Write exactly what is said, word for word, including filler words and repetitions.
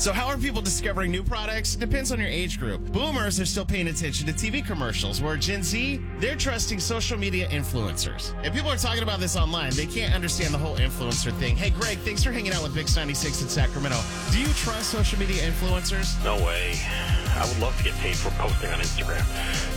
So how are people discovering new products? It depends on your age group. Boomers are still paying attention to T V commercials, where Gen Z, they're trusting social media influencers. And people are talking about this online. They can't understand the whole influencer thing. Hey, Greg, thanks for hanging out with Mix ninety-six in Sacramento. Do you trust social media influencers? No way. I would love to get paid for posting on Instagram.